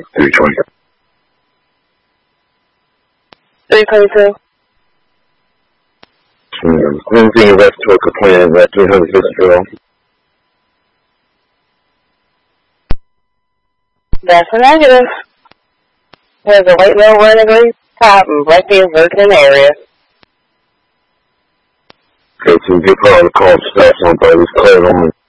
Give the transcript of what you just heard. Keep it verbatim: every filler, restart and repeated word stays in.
three twenty. three twenty-two. Anything left to a complaint at three hundred Fitzgerald. That's a negative. There's a white male wearing a gray top and black beans lurking in the area. Okay, so you get called the call staff on by this card only.